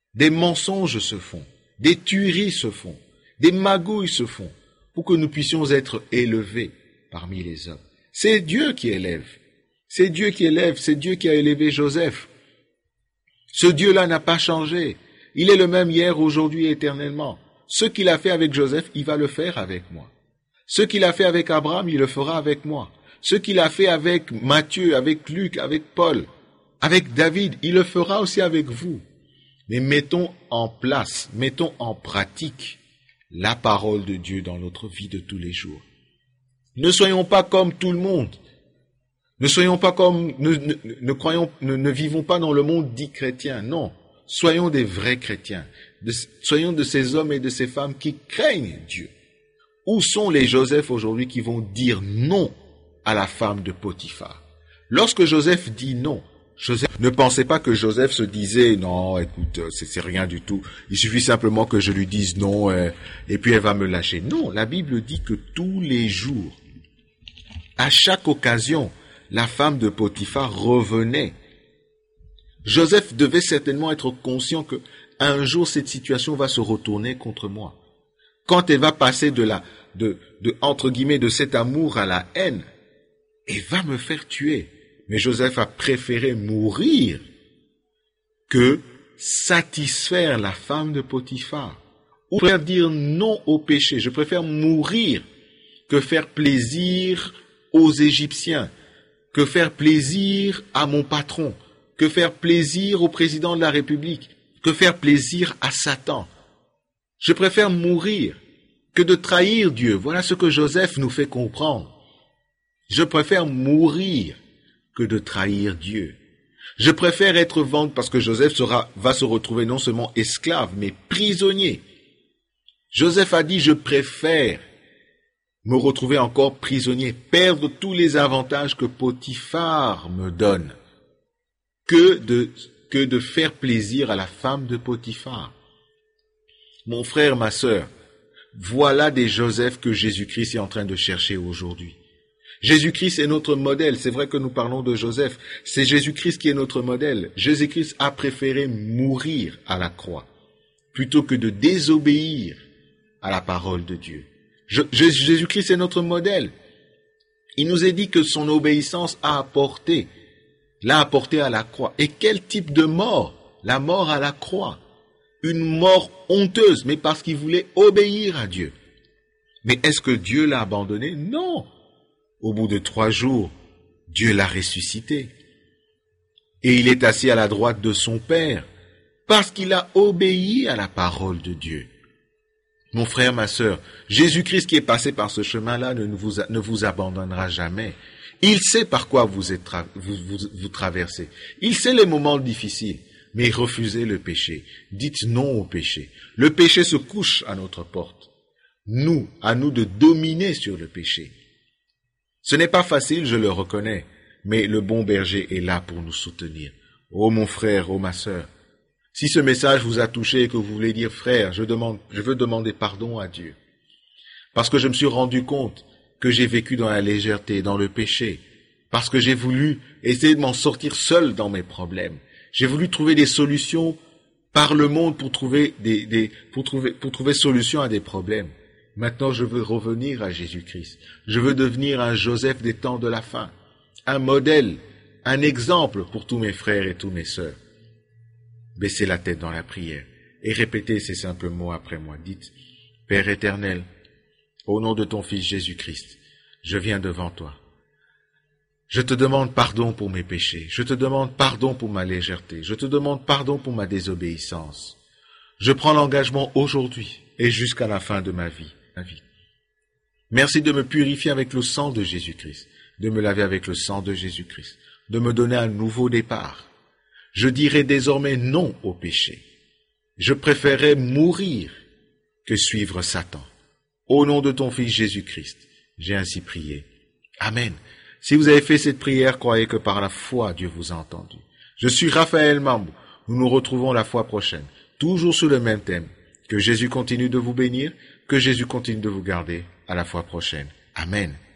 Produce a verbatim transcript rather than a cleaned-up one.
des mensonges se font, des tueries se font, des magouilles se font, pour que nous puissions être élevés parmi les hommes. C'est Dieu qui élève. C'est Dieu qui élève. C'est Dieu qui a élevé Joseph. Ce Dieu-là n'a pas changé. Il est le même hier, aujourd'hui et éternellement. Ce qu'il a fait avec Joseph, il va le faire avec moi. Ce qu'il a fait avec Abraham, il le fera avec moi. Ce qu'il a fait avec Matthieu, avec Luc, avec Paul, avec David, il le fera aussi avec vous. Mais mettons en place, mettons en pratique la parole de Dieu dans notre vie de tous les jours. Ne soyons pas comme tout le monde. Ne soyons pas comme, ne, ne, ne croyons, ne, ne vivons pas dans le monde dit chrétien. Non. Soyons des vrais chrétiens. De, soyons de ces hommes et de ces femmes qui craignent Dieu. Où sont les Joseph aujourd'hui qui vont dire non à la femme de Potiphar? Lorsque Joseph dit non, Joseph ne pensait pas que Joseph se disait non, écoute, c'est, c'est rien du tout. Il suffit simplement que je lui dise non euh, et puis elle va me lâcher. Non, la Bible dit que tous les jours, à chaque occasion, la femme de Potiphar revenait. Joseph devait certainement être conscient que un jour cette situation va se retourner contre moi. Quand elle va passer de la, de, de entre guillemets, de cet amour à la haine, elle va me faire tuer. Mais Joseph a préféré mourir que satisfaire la femme de Potiphar. Ou préfère dire non au péché. Je préfère mourir que faire plaisir aux Égyptiens, que faire plaisir à mon patron, que faire plaisir au président de la République, que faire plaisir à Satan. Je préfère mourir que de trahir Dieu. Voilà ce que Joseph nous fait comprendre. Je préfère mourir que de trahir Dieu. Je préfère être vendu, parce que Joseph sera, va se retrouver non seulement esclave, mais prisonnier. Joseph a dit, je préfère me retrouver encore prisonnier, perdre tous les avantages que Potiphar me donne, que de, que de faire plaisir à la femme de Potiphar. Mon frère, ma sœur, voilà des Joseph que Jésus-Christ est en train de chercher aujourd'hui. Jésus-Christ est notre modèle. C'est vrai que nous parlons de Joseph. C'est Jésus-Christ qui est notre modèle. Jésus-Christ a préféré mourir à la croix plutôt que de désobéir à la parole de Dieu. Je, Jésus-Christ est notre modèle. Il nous est dit que son obéissance a apporté, l'a apporté à la croix. Et quel type de mort? La mort à la croix. Une mort honteuse, mais parce qu'il voulait obéir à Dieu. Mais est-ce que Dieu l'a abandonné? Non. Au bout de trois jours, Dieu l'a ressuscité. Et il est assis à la droite de son Père, parce qu'il a obéi à la parole de Dieu. Mon frère, ma sœur, Jésus-Christ qui est passé par ce chemin-là ne vous, ne vous abandonnera jamais. Il sait par quoi vous, êtes tra- vous, vous, vous traversez. Il sait les moments difficiles, mais refusez le péché. Dites non au péché. Le péché se couche à notre porte. Nous, à nous de dominer sur le péché. Ce n'est pas facile, je le reconnais, mais le bon berger est là pour nous soutenir. Oh mon frère, oh ma sœur, si ce message vous a touché et que vous voulez dire, frère, je demande, je veux demander pardon à Dieu, parce que je me suis rendu compte que j'ai vécu dans la légèreté, dans le péché, parce que j'ai voulu essayer de m'en sortir seul dans mes problèmes. J'ai voulu trouver des solutions par le monde pour trouver des, des, pour trouver, pour trouver solution à des problèmes. Maintenant, je veux revenir à Jésus-Christ. Je veux devenir un Joseph des temps de la fin, un modèle, un exemple pour tous mes frères et tous mes sœurs. Baissez la tête dans la prière et répétez ces simples mots après moi. Dites, Père éternel, au nom de ton Fils Jésus-Christ, je viens devant toi. Je te demande pardon pour mes péchés. Je te demande pardon pour ma légèreté. Je te demande pardon pour ma désobéissance. Je prends l'engagement aujourd'hui et jusqu'à la fin de ma vie. Ma vie. Merci de me purifier avec le sang de Jésus-Christ, de me laver avec le sang de Jésus-Christ, de me donner un nouveau départ. Je dirai désormais non au péché. Je préférerais mourir que suivre Satan. Au nom de ton Fils Jésus-Christ, j'ai ainsi prié. Amen. Si vous avez fait cette prière, croyez que par la foi, Dieu vous a entendu. Je suis Raphaël Mambou. Nous nous retrouvons la fois prochaine, toujours sur le même thème. Que Jésus continue de vous bénir, que Jésus continue de vous garder. À la fois prochaine. Amen.